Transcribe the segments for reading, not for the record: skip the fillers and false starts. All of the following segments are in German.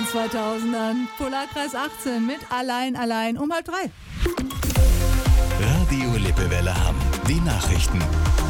2000ern. Polarkreis 18 mit Allein um 2:30. Radio Lippewelle Hamm. Die Nachrichten.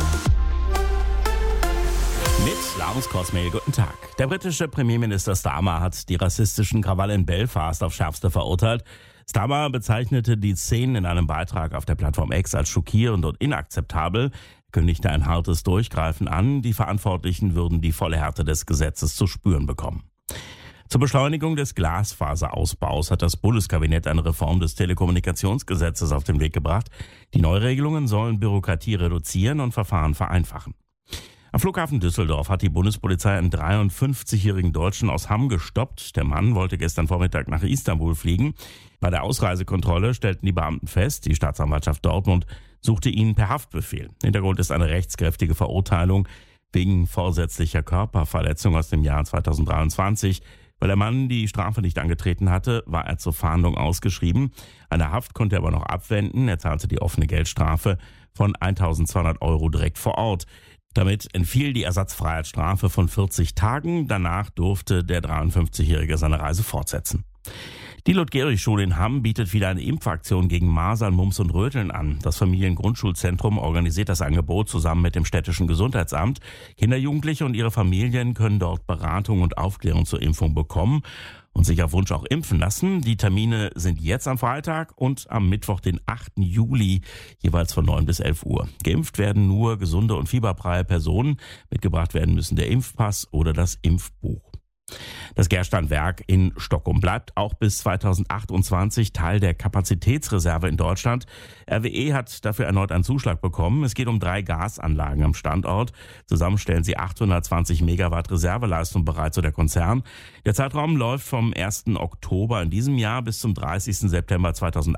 Mit Lars Cosmel, guten Tag. Der britische Premierminister Starmer hat die rassistischen Krawalle in Belfast auf Schärfste verurteilt. Starmer bezeichnete die Szenen in einem Beitrag auf der Plattform X als schockierend und inakzeptabel, kündigte ein hartes Durchgreifen an. Die Verantwortlichen würden die volle Härte des Gesetzes zu spüren bekommen. Zur Beschleunigung des Glasfaserausbaus hat das Bundeskabinett eine Reform des Telekommunikationsgesetzes auf den Weg gebracht. Die Neuregelungen sollen Bürokratie reduzieren und Verfahren vereinfachen. Am Flughafen Düsseldorf hat die Bundespolizei einen 53-jährigen Deutschen aus Hamm gestoppt. Der Mann wollte gestern Vormittag nach Istanbul fliegen. Bei der Ausreisekontrolle stellten die Beamten fest, die Staatsanwaltschaft Dortmund suchte ihn per Haftbefehl. Hintergrund ist eine rechtskräftige Verurteilung wegen vorsätzlicher Körperverletzung aus dem Jahr 2023. Weil der Mann die Strafe nicht angetreten hatte, war er zur Fahndung ausgeschrieben. Eine Haft konnte er aber noch abwenden. Er zahlte die offene Geldstrafe von 1.200 € direkt vor Ort. Damit entfiel die Ersatzfreiheitsstrafe von 40 Tagen. Danach durfte der 53-Jährige seine Reise fortsetzen. Die Ludgerich-Schule in Hamm bietet wieder eine Impfaktion gegen Masern, Mumps und Röteln an. Das Familiengrundschulzentrum organisiert das Angebot zusammen mit dem städtischen Gesundheitsamt. Kinder, Jugendliche und ihre Familien können dort Beratung und Aufklärung zur Impfung bekommen und sich auf Wunsch auch impfen lassen. Die Termine sind jetzt am Freitag und am Mittwoch, den 8. Juli, jeweils von 9 bis 11 Uhr. Geimpft werden nur gesunde und fieberfreie Personen. Mitgebracht werden müssen der Impfpass oder das Impfbuch. Das Gersteinwerk in Stockholm bleibt auch bis 2028 Teil der Kapazitätsreserve in Deutschland. RWE hat dafür erneut einen Zuschlag bekommen. Es geht um 3 Gasanlagen am Standort. Zusammen stellen sie 820 Megawatt Reserveleistung bereit, so der Konzern. Der Zeitraum läuft vom 1. Oktober in diesem Jahr bis zum 30. September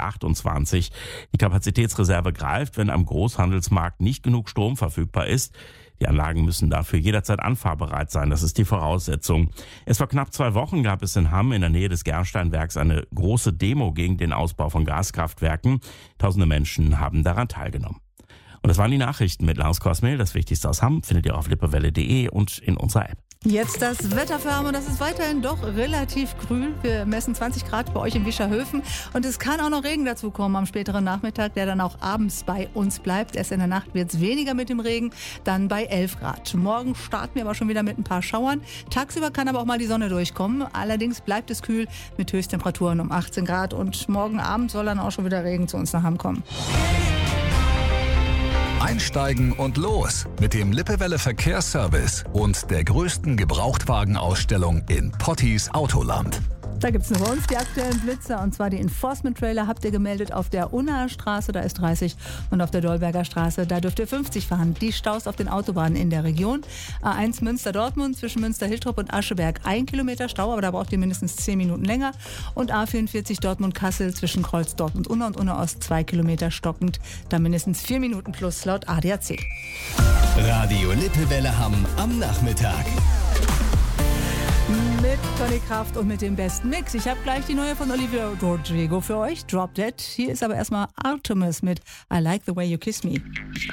2028. Die Kapazitätsreserve greift, wenn am Großhandelsmarkt nicht genug Strom verfügbar ist. Die Anlagen müssen dafür jederzeit anfahrbereit sein. Das ist die Voraussetzung. Erst vor knapp 2 Wochen gab es in Hamm in der Nähe des Gersteinwerks eine große Demo gegen den Ausbau von Gaskraftwerken. Tausende Menschen haben daran teilgenommen. Und das waren die Nachrichten mit Lars Cosmel. Das Wichtigste aus Hamm findet ihr auf lippewelle.de und in unserer App. Jetzt das Wetter für Hamm und das ist weiterhin doch relativ grün. Wir messen 20 Grad bei euch in Wischerhöfen und es kann auch noch Regen dazu kommen am späteren Nachmittag, der dann auch abends bei uns bleibt. Erst in der Nacht wird es weniger mit dem Regen, dann bei 11 Grad. Morgen starten wir aber schon wieder mit ein paar Schauern. Tagsüber kann aber auch mal die Sonne durchkommen. Allerdings bleibt es kühl mit Höchsttemperaturen um 18 Grad und morgen Abend soll dann auch schon wieder Regen zu uns nach Hamm kommen. Einsteigen und los mit dem Lippewelle Verkehrsservice und der größten Gebrauchtwagenausstellung in Potties Autoland. Da gibt es bei uns die aktuellen Blitzer und zwar die Enforcement-Trailer habt ihr gemeldet auf der Unnaher Straße, da ist 30 und auf der Dolberger Straße, da dürft ihr 50 fahren. Die Staus auf den Autobahnen in der Region. A1 Münster-Dortmund zwischen Münster-Hiltrop und Ascheberg 1 Kilometer Stau, aber da braucht ihr mindestens 10 Minuten länger. Und A44 Dortmund-Kassel zwischen Kreuz Dortmund-Unna und Unna-Ost 2 Kilometer stockend, da mindestens 4 Minuten plus laut ADAC. Radio Lippewelle Hamm am Nachmittag. Mit Conny Kraft und mit dem besten Mix. Ich habe gleich die neue von Olivia Rodrigo für euch, Drop Dead. Hier ist aber erstmal Artemis mit I Like the Way You Kiss Me.